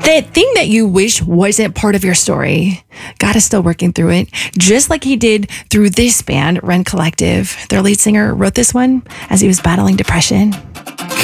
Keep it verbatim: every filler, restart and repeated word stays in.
That thing that you wish wasn't part of your story, God is still working through it, just like he did through this band, Rend Collective. Their lead singer wrote this one as he was battling depression.